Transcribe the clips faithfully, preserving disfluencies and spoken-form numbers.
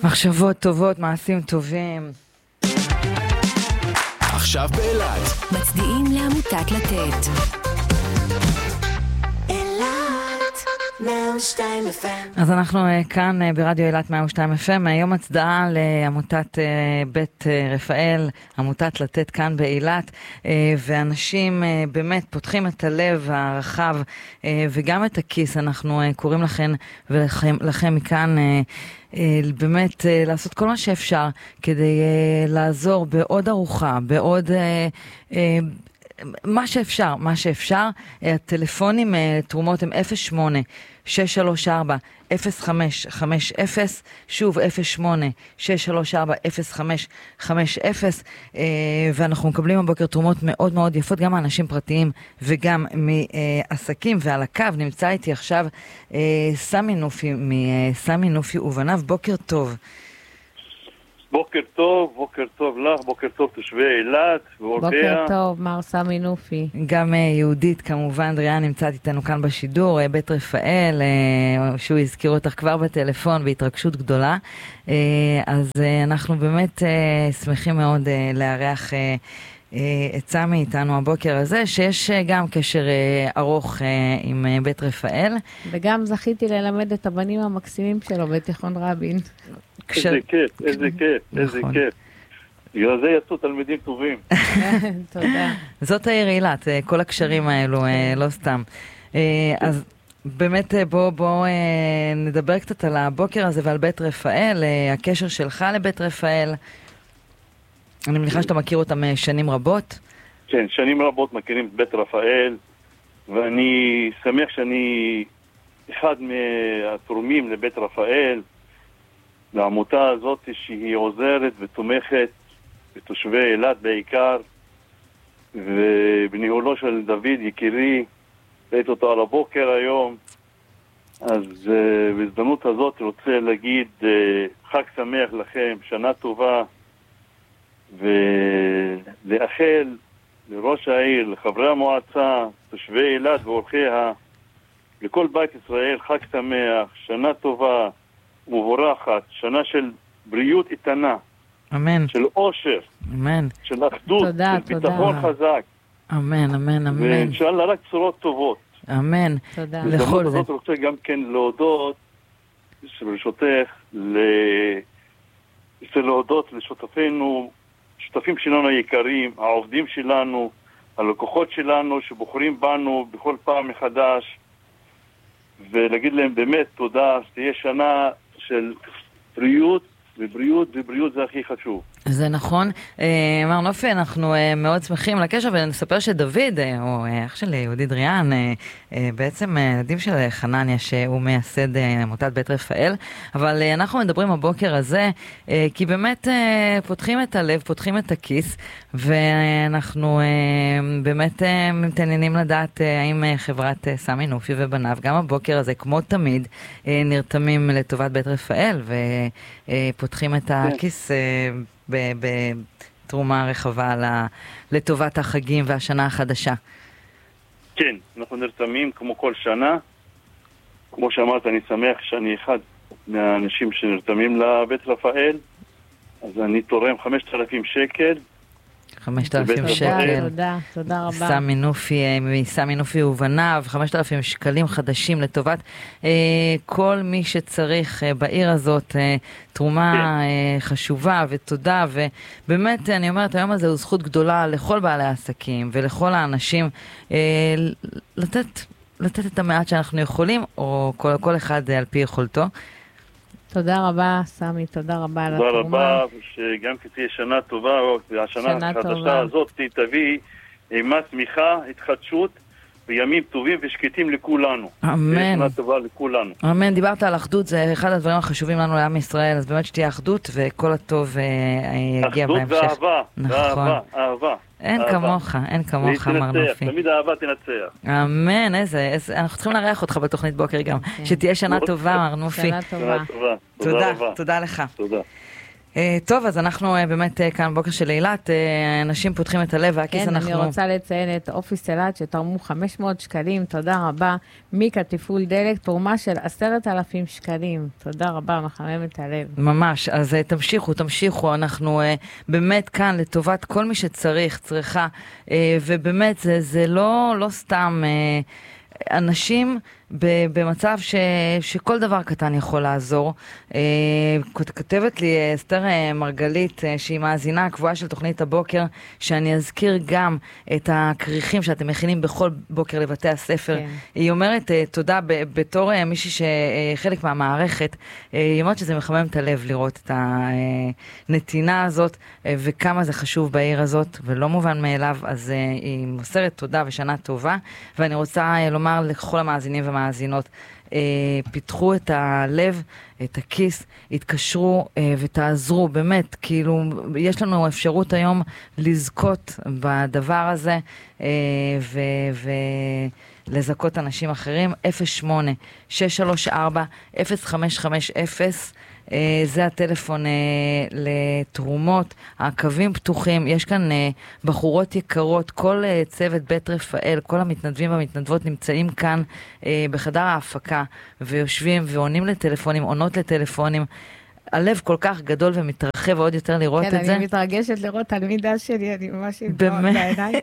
מחשבות טובות, מעשים טובים. עכשיו באילת. מצדיעים לעמותת לתת. אז אנחנו כאן ברדיו אילת מאה ושתיים אף אם, היום הצדעה לעמותת בית רפאל, עמותת לתת כאן באילת, ואנשים באמת פותחים את הלב הרחב וגם את הכיס. אנחנו קוראים לכם ולכם לכם מכאן באמת לעשות כל מה שאפשר כדי לעזור בעוד ארוחה, בעוד מה שאפשר, מה שאפשר. הטלפונים תרומות הם אפס שמונה שש שלוש ארבע אפס חמש חמש אפס, שוב אפס שמונה שש שלוש ארבע אפס חמש חמש אפס, ואנחנו מקבלים הבוקר תרומות מאוד מאוד יפות, גם מאנשים פרטיים וגם מעסקים. ועל הקו נמצא איתי עכשיו סמי נופי, מסמי נופי ובניו. בוקר טוב. בוקר טוב, בוקר טוב לך, בוקר טוב תושבי אילת ואורחיה. בוקר טוב, מר סמי נופי. גם יהודית כמובן, דריאן נמצאת איתנו כאן בשידור, בית רפאל, שהוא הזכיר אותך כבר בטלפון בהתרגשות גדולה. אז אנחנו באמת שמחים מאוד לארח את סמי איתנו הבוקר הזה, שיש גם קשר ארוך עם בית רפאל. וגם זכיתי ללמד את הבנים המקסימים שלו בתיכון רבין. איזה כיף, איזה כיף, איזה כיף. בגלל זה יצאו תלמידים טובים. תודה. זאת העיר אילת, כל הקשרים האלו, לא סתם. אז באמת בוא, בוא נדבר קצת על הבוקר הזה ועל בית רפאל, הקשר שלך לבית רפאל. אני מניחה שאתה מכיר אותם שנים רבות. כן, שנים רבות מכירים את בית רפאל, ואני שמח שאני אחד מהתורמים לבית רפאל, לעמותה הזאת שהיא עוזרת ותומכת בתושבי אילת בעיקר, ובניהולו של דוד יקירי, ראית אותו על הבוקר היום. אז uh, בהזדמנות הזאת רוצה להגיד uh, חג שמח לכם, שנה טובה, ולאחל לראש העיר, לחברי המועצה, תושבי אילת ואורחיה, לכל בית ישראל חג שמח, שנה טובה ומבורכת, שנה של בריאות איתנה, אמן, של אושר, אמן, של אחדות, תודה, של תודה. ביטחון חזק, אמן, אמן, אמן, ואינשאללה רק צורות טובות. אמן. תודה. לכל זה. אני רוצה גם כן להודות, ברשותך, ל... רוצה להודות לשותפינו, שותפים שלנו היקרים, העובדים שלנו, הלקוחות שלנו שבוחרים בנו בכל פעם מחדש, ולהגיד להם באמת תודה, שתהיה שנה של בריאות, ובריאות ובריאות זה הכי חשוב. זה נכון. מר נופי, אנחנו מאוד שמחים לקשר, ונספר שדוד, או אח של יהודי דריאן, בעצם ילדים של חנניה, שהוא מייסד עמותת בית רפאל, אבל אנחנו מדברים הבוקר הזה, כי באמת פותחים את הלב, פותחים את הכיס, ואנחנו באמת מתעניינים לדעת האם חברת סמי נופי ובניו, גם הבוקר הזה, כמו תמיד, נרתמים לטובת בית רפאל, ופותחים את הכיס בתרומה רחבה לטובת החגים והשנה החדשה. כן, אנחנו נרתמים כמו כל שנה. כמו שאמרת, אני שמח שאני אחד מהאנשים שנרתמים לבית רפאל, אז אני תורם חמשת אלפים שקל. חמשת אלפים שקל. תודה, תודה רבה. סמי נופי, מסמי נופי ובניו, חמשת אלפים שקלים חדשים לטובת אה, כל מי שצריך אה, בעיר הזאת, אה, תרומה אה, חשובה ותודה, ובאמת אני אומרת, היום הזה הוא זכות גדולה לכל בעלי העסקים ולכל האנשים אה, לתת, לתת את המעט שאנחנו יכולים, או כל, כל אחד אה, על פי יכולתו. תודה רבה, סמי, תודה רבה על התרומה. תודה רבה, שגם תהיה שנה טובה, והשנה החדשה הזאת תביא עימה צמיחה, התחדשות, וימים טובים ושקטים לכולנו. אמן. שנה טובה לכולנו. אמן, דיברת על אחדות, זה אחד הדברים החשובים לנו לעם ישראל, אז באמת שתהיה אחדות, וכל הטוב יגיע בהמשך. אחדות ואהבה, נכון. ואהבה, אהבה. אין כמוך, אין כמוך, מר נופי. תמיד אהבה תנצח. אמן, איזה, אנחנו צריכים לארח אותך בתוכנית בוקר גם. שתהיה שנה טובה, מר נופי. שנה טובה. תודה, תודה, תודה לך. תודה. טוב, אז אנחנו באמת כאן בוקר של אילת, אנשים פותחים את הלב והכיס, אנחנו... כן, אני רוצה לציין את אופיס אילת שתרמו חמש מאות שקלים, תודה רבה. מיקה תפעול דלק, תרומה של עשרת אלפים שקלים, תודה רבה, מחמם את הלב. ממש, אז תמשיכו, תמשיכו, אנחנו באמת כאן לטובת כל מי שצריך, צריכה, ובאמת זה, זה לא, לא סתם... אנשים במצב ש, שכל דבר קטן יכול לעזור. כותבת לי אסתר מרגלית, שהיא מאזינה הקבועה של תוכנית הבוקר, שאני אזכיר גם את הכריכים שאתם מכינים בכל בוקר לבתי הספר. כן. היא אומרת תודה בתור מישהי שחלק מהמערכת, היא אומרת שזה מחמם את הלב לראות את הנתינה הזאת, וכמה זה חשוב בעיר הזאת, ולא מובן מאליו, אז היא מוסרת תודה ושנה טובה, ואני רוצה לומר לכל המאזינים ומאזינות, אה, פיתחו את הלב, את הכיס, התקשרו אה, ותעזרו, באמת, כאילו, יש לנו אפשרות היום לזכות בדבר הזה, אה, ו... ו לזכות אנשים אחרים. אפס שמונה שש שלוש ארבע אפס חמש חמש אפס, Uh, זה הטלפון uh, לתרומות, הקווים פתוחים, יש כאן uh, בחורות יקרות, כל uh, צוות בית רפאל, כל המתנדבים והמתנדבות נמצאים כאן uh, בחדר ההפקה ויושבים ועונים לטלפונים, עונות לטלפונים. הלב כל כך גדול ומתרחב עוד יותר לראות כן, את זה. כן, אני מתרגשת לראות תלמידה שלי, אני ממש עם דעות בעיניי.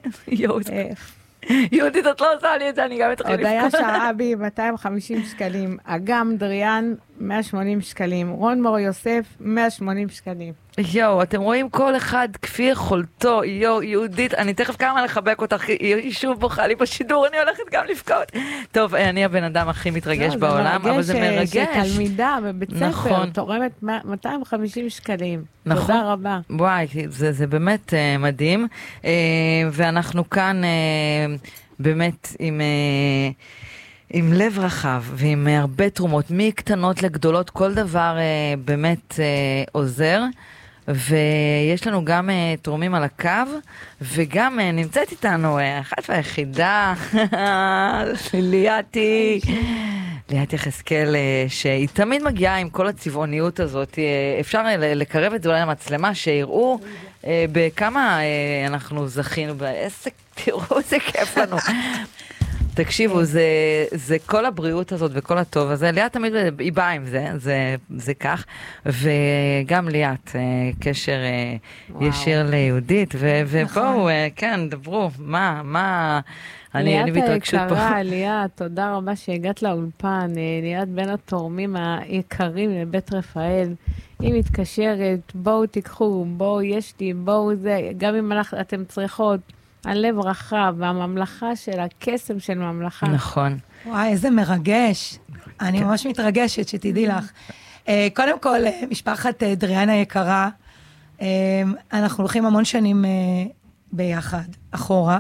יהודית, את לא עושה לי את זה, אני גם אתחיל לפקוד. הודיה שעבי, מאתיים וחמישים שקלים. אגם דריאן, מאה ושמונים שקלים. רון מור יוסף, מאה ושמונים שקלים. יואו, אתם רואים כל אחד כפי יכולתו. יואו, יהודית, אני תכף כמה לחבק אותך, היא שוב בוכה לי בשידור, אני הולכת גם לבכות. טוב, אני הבן אדם הכי מתרגש בעולם, אבל זה מרגש. שתלמידה בבית ספר תורמת מאתיים וחמישים שקלים. תודה רבה. וואי, זה באמת מדהים. ואנחנו כאן באמת עם... עם לב רחב ועם הרבה תרומות, מקטנות לגדולות, כל דבר אה, באמת אה, עוזר, ויש לנו גם אה, תרומים על הקו, וגם אה, נמצאת איתנו אה, אחת והיחידה, ליאתי, ליאת יחזקאל, אה, שהיא תמיד מגיעה עם כל הצבעוניות הזאת, אה, אפשר אה, לקרב את זה אולי למצלמה, שיראו אה, בכמה אה, אנחנו זכינו, איזה, תראו, איזה כיף לנו. תקשיבו, זה, זה כל הבריאות הזאת וכל הטוב הזה. ליאת תמיד היא באה עם זה, זה, זה כך. וגם ליאת, קשר וואו. ישיר ליהודית, ו, ובואו, כן, דברו, מה, מה, אני, אני בהתרגשות פה. ליאת היקרה, ליאת, תודה רבה שהגעת לאולפן. ליאת בין התורמים היקרים לבית רפאל. היא מתקשרת, בואו תיקחו, בואו יש לי, בואו זה, גם אם אתם צריכות. הלב רחב, והממלכה של הקסם של ממלכה. נכון. וואי, איזה מרגש. אני ממש מתרגשת, שתדעי לך. קודם כל, משפחת דריאן היקרה, אנחנו הולכים המון שנים ביחד, אחורה.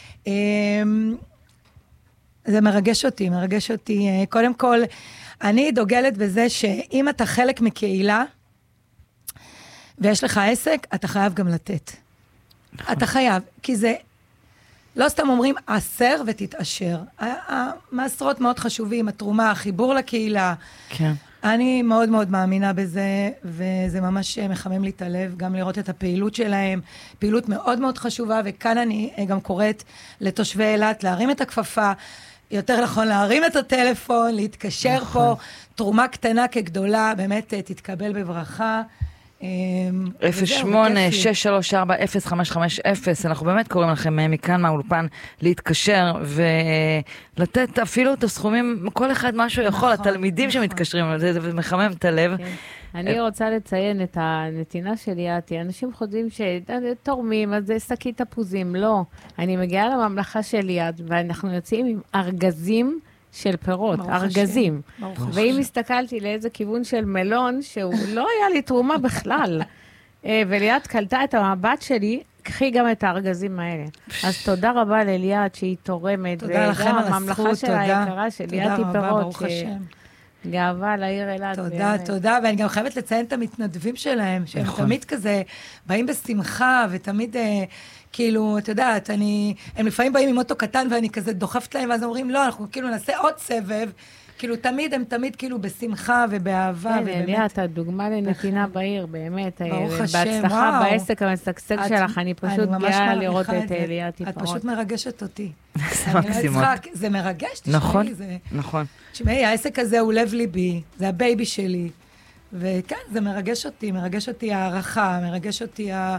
זה מרגש אותי, מרגש אותי. קודם כל, אני דוגלת בזה שאם אתה חלק מקהילה, ויש לך עסק, אתה חייב גם לתת. אתה חייב, כי זה, לא סתם אומרים, עשר ותתעשר. המעשרות מאוד חשובים, התרומה, החיבור לקהילה. כן. אני מאוד מאוד מאמינה בזה, וזה ממש מחמם לי את הלב, גם לראות את הפעילות שלהם, פעילות מאוד מאוד חשובה, וכאן אני גם קוראת לתושבי אילת, להרים את הכפפה, יותר נכון להרים את הטלפון, להתקשר נכון. פה, תרומה קטנה כגדולה, באמת תתקבל בברכה. אפס שמונה שש שלוש ארבע אפס חמש חמש אפס, אנחנו באמת קוראים לכם מכאן מהאולפן להתקשר ולתת אפילו את הסכומים, כל אחד משהו יכול, התלמידים שמתקשרים, זה מחמם את הלב. אני רוצה לציין את הנתינה שלי, אנשים חושבים שתורמים, אז זה שקית תפוזים, לא. אני מגיעה לממלכה של ליד, ואנחנו יוצאים עם ארגזים של פירות, ארגזים. ואם הסתכלתי לאיזה כיוון של מלון, שהוא לא היה לי תרומה בכלל, וליאת קלטה את המבט שלי, קחי גם את הארגזים האלה. אז תודה רבה לליאת שהיא תורמת, תודה לכם על הזכות, תודה. הממלכה של היקרה של ליאת היא פירות, גאווה לעיר אילת. תודה, תודה, ואני גם חייבת לציין את המתנדבים שלהם, שהם תמיד כזה, באים בשמחה, ותמיד... כאילו, את יודעת, אני, הם לפעמים באים עם אוטו קטן ואני כזה דוחפת להם, ואז אומרים, לא, אנחנו כאילו נעשה עוד סבב, כאילו, תמיד, הם תמיד כאילו בשמחה ובאהבה, כן, ובאמת... אליה, אתה דוגמה לנתינה בעיר, באמת. ברוך השם, בהצלחה וואו. בעסק המשגשג שלך, אני פשוט ממש גאה מעריכה לראות את זה. אליה את תפארות. פשוט מרגשת אותי. זה אני לא מקסימות. אצחק, זה מרגש, תשמעי, נכון, זה... נכון. תשמעי, העסק הזה הוא לב ליבי, זה הבייבי שלי. וכן, זה מרגש אותי, מרגש אותי הערכה, מרגש אותי ה...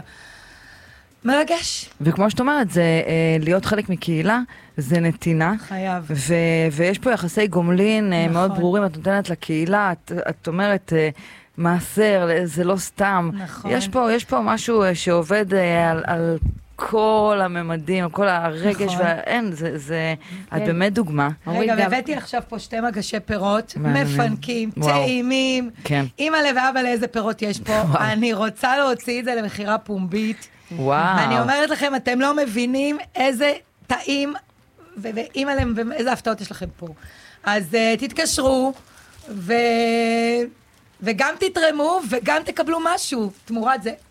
מרגש. וכמו שאת אומרת, זה אה, להיות חלק מקהילה, זה נתינה. חייב. ו- ויש פה יחסי גומלין אה, נכון. מאוד ברורים, את נותנת לקהילה, את, את אומרת, אה, מעשר, זה לא סתם. נכון. יש פה, יש פה משהו אה, שעובד אה, על, על כל הממדים, על כל הרגש, נכון. ואין, זה, זה, את כן. באמת דוגמה. אורית, רגע, גם- הבאתי עכשיו פה שתי מגשי פירות, מעניין. מפנקים, וואו. טעימים. כן. אימא לב ואבא לאיזה פירות יש פה. וואו. אני רוצה להוציא את זה למכירה פומבית. וואו. אני אומרת לכם, אתם לא מבינים איזה טעים, ו- ואימא להם, ואיזה הפתעות יש לכם פה. אז uh, תתקשרו, ו... וגם תתרמו, וגם תקבלו משהו תמורת זה.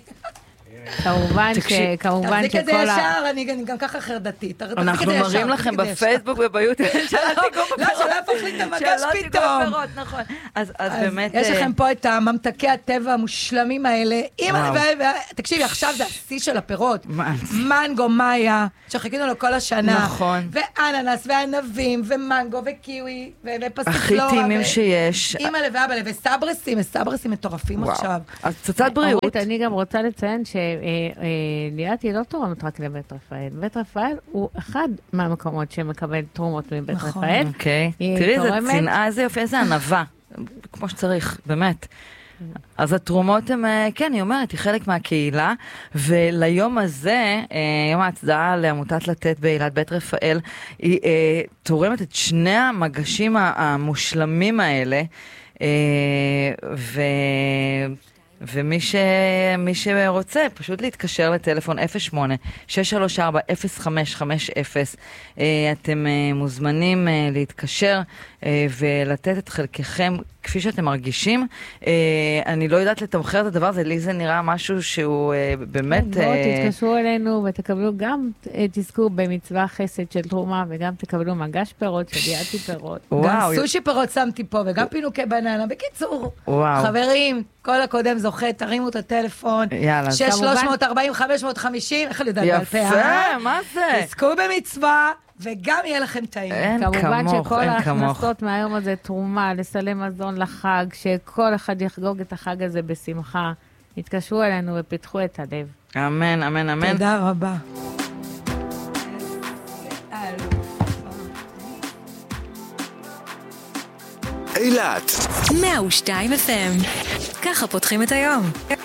כמובן תקשיב, ש- כמובן תחזיק את זה שכל ה... ישר, אני אני גם ככה חרדתית. תחזיק את זה אנחנו ישר, מראים תחזיק לכם את זה ישר. בפייסבוק וביוטיוב של התיגום לא, שלא יהפוך לי את המגש שלא תיגום פתאום. פירות, נכון. אז אז אז באמת... יש אה, לכם פה את הממתקי הטבע המושלמים האלה. אמא, וואו. ו- ו- תקשיבי, עכשיו זה השיא של הפירות. מה? מנגו, מאיה, שחיכינו לו כל השנה. נכון. ואננס, וענבים, ומנגו, וקיווי, ו- ופסטיקלורה. הכי טעימים ו- שיש. אימא לב ואבא לב, וסברסים, סברסים מטורפים וואו. עכשיו. אז פצצת בריאות. אורית, אני גם רוצה לציין שליאת היא לא תורמת רק לבית רפאל. בית רפאל הוא אחד מהמקומות שמקבל תרומות מבית נכון. רפאל. אוקיי. היא תראי איזה תורמת. צנעה, איזה יופי, איזה ענווה. כמו שצריך, באמת. אז התרומות הן, אה, כן, היא אומרת, היא חלק מהקהילה, וליום הזה, אה, יום ההצדעה לעמותת לתת באילת בית רפאל, היא אה, תורמת את שני המגשים ה- המושלמים האלה, אה, ו... ומי ש... מי שרוצה, פשוט להתקשר לטלפון אפס שמונה שש שלוש ארבע אפס חמש חמש אפס. אתם אה, מוזמנים אה, להתקשר אה, ולתת את חלקכם כפי שאתם מרגישים. אה, אני לא יודעת לתמחר את הדבר הזה, לי זה נראה משהו שהוא אה, באמת... בואו אה, תתקשרו אלינו ותקבלו גם, אה, תזכו במצווה חסד של תרומה, וגם תקבלו מגש פירות של ליאתי פירות. גם וואו, סושי פירות שמתי פה, וגם פינוקי בננה. בקיצור, וואו. חברים, כל הקודם זוכה, תרימו את הטלפון. יאללה, שש שלוש מאות ארבעים חמש מאות חמישים, איך אני יודעת בעל פה, יפה, אה? מה זה? תזכו במצווה, וגם יהיה לכם טעים. אין כמובן כמוך, שכל אין כמוך. ההכנסות מהיום הזה תרומה לסלי מזון לחג, שכל אחד יחגוג את החג הזה בשמחה. התקשרו אלינו ופיתחו את הלב. אמן, אמן, אמן. תודה רבה. אילת. מאה ושתיים אף אם. ככה פותחים את היום.